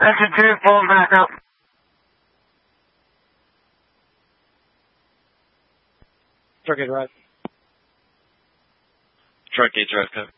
Engine 2, pulling back up. Truck gauge rise. Truck gauge rise, copy.